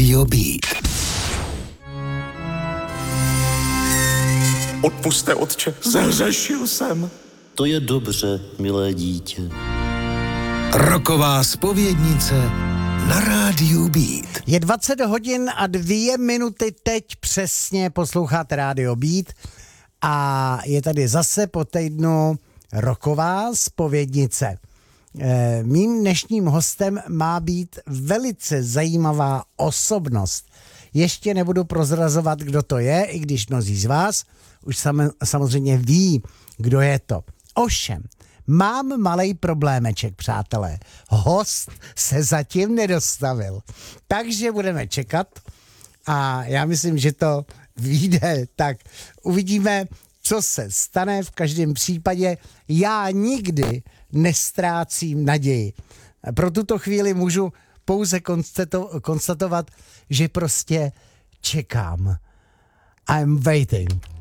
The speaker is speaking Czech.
Rádio Beat. Odpusťte, otče, zahřešil jsem. To je dobře, milé dítě. Roková zpovědnice na Rádiu Beat. Je 20 hodin a 2 minuty teď přesně posloucháte Rádio Beat a je tady zase po týdnu roková zpovědnice. Mým dnešním hostem má být velice zajímavá osobnost. Ještě nebudu prozrazovat, kdo to je, i když mnozí z vás už samozřejmě ví, kdo je to. Ovšem, mám malej problémeček, přátelé. Host se zatím nedostavil. Takže budeme čekat a já myslím, že to vyjde. Tak uvidíme, co se stane. V každém případě já nikdy nestrácím naději. Pro tuto chvíli můžu pouze konstatovat, že prostě čekám. I'm waiting.